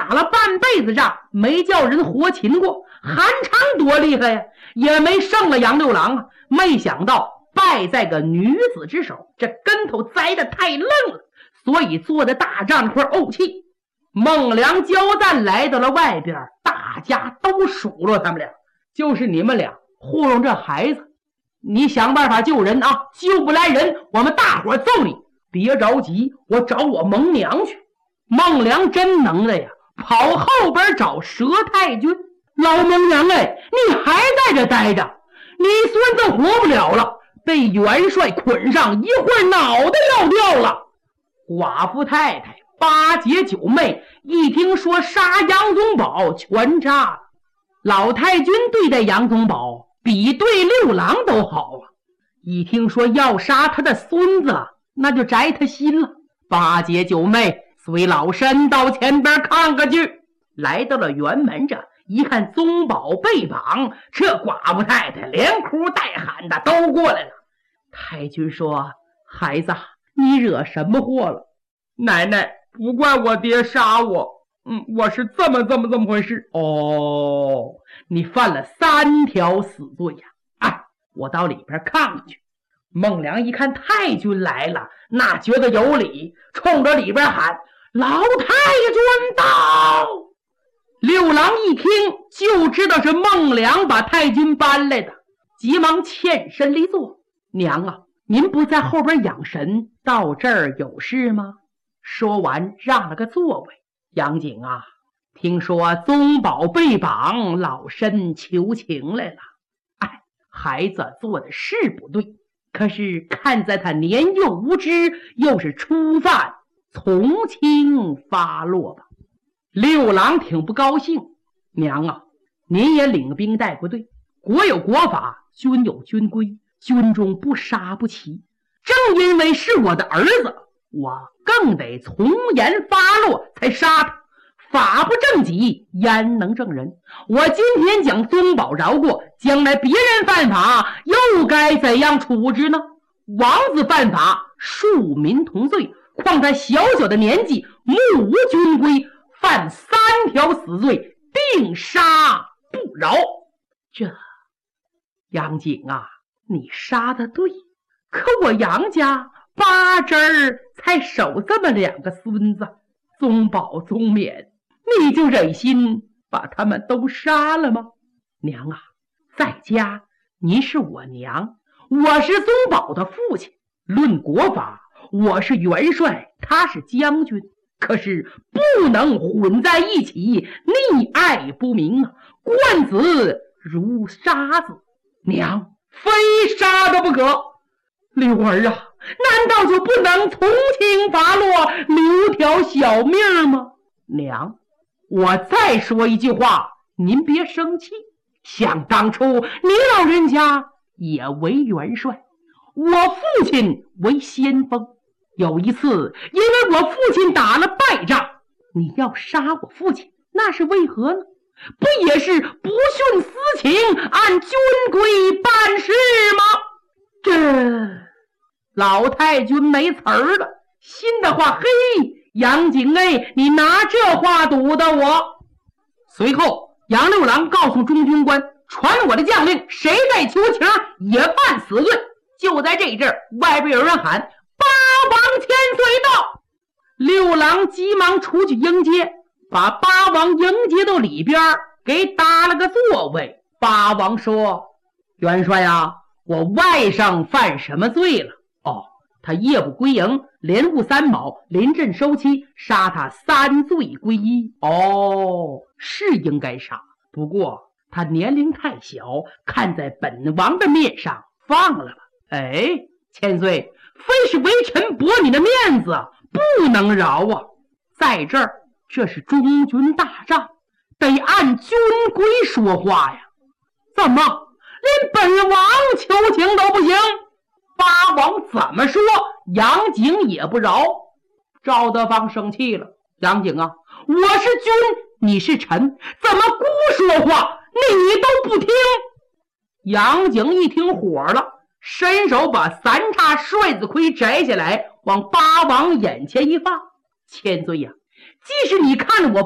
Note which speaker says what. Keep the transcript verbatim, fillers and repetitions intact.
Speaker 1: 打了半辈子仗，没叫人活擒过。韩昌多厉害呀，也没胜了杨六郎啊。没想到败在个女子之手，这跟头栽得太愣了，所以坐在大帐块怄气。孟良交战来到了外边，大家都数落他们俩，就是你们俩糊弄这孩子，你想办法救人啊，救不来人我们大伙揍你。别着急，我找我蒙娘去。孟良真能耐呀，跑后边找佘太君。老蒙娘哎，你还在这待着，你孙子活不了了，被元帅捆上，一会儿脑袋要掉了。寡妇太太八姐九妹一听说杀杨宗保，全炸了。老太君对待杨宗保比对六郎都好啊，一听说要杀他的孙子，那就摘他心了。八姐九妹随老身到前边看个去。来到了辕门这，一看宗保被绑，这寡妇太太连哭带喊的都过来了。太君说：孩子，你惹什么祸了？奶奶，不怪我爹杀我，嗯，我是这么这么这么回事。哦，你犯了三条死罪呀！哎，我到里边看看去。孟良一看太君来了，那觉得有理，冲着里边喊：老太君到！六郎一听就知道是孟良把太君搬来的，急忙欠身离座。娘啊，您不在后边养神，到这儿有事吗？说完让了个座位。杨景啊，听说宗保被绑，老身求情来了。哎，孩子做的是不对，可是看在他年幼无知，又是初犯，从轻发落吧。六郎挺不高兴。娘啊，您也领兵带部队，国有国法，军有军规，军中不杀不齐。正因为是我的儿子，我更得从严发落才杀他。法不正己，焉能正人？我今天将宗保饶过，将来别人犯法又该怎样处置呢？王子犯法，庶民同罪，况他小小的年纪，目无军规，犯三条死罪，定杀不饶。这杨景啊，你杀得对，可我杨家八侄儿才守这么两个孙子，宗保宗冕，你就忍心把他们都杀了吗？娘啊，在家您是我娘，我是宗保的父亲，论国法，我是元帅，他是将军，可是不能混在一起，溺爱不明啊！惯子如杀子，娘非杀的不可。六儿啊，难道就不能从轻发落，留条小命吗？娘，我再说一句话，您别生气。想当初你老人家也为元帅，我父亲为先锋。有一次因为我父亲打了败仗，你要杀我父亲，那是为何呢？不也是不徇私情，按军规办事吗？这老太君没词儿了，心的话，嘿，杨景哎，你拿这话堵的我。随后杨六郎告诉中军官，传我的将令，谁在求情也犯死罪。就在这阵儿，外边有人喊：八王千岁到！六郎急忙出去迎接，把八王迎接到里边，给搭了个座位。八王说：元帅啊，我外甥犯什么罪了？哦，他夜不归营，连误三卯，临阵收妻，杀他三罪归一。哦，是应该杀，不过他年龄太小，看在本王的面上放了吧。哎，千岁，非是为臣驳你的面子，不能饶啊！在这儿，这是中军大仗，得按军规说话呀。怎么连本王求情都不行？八王怎么说，杨景也不饶。赵德芳生气了：杨景啊，我是君，你是臣，怎么孤说话，你都不听？杨景一听火了，伸手把三叉帅子盔摘下来，往八王眼前一放：千岁呀，即使你看了我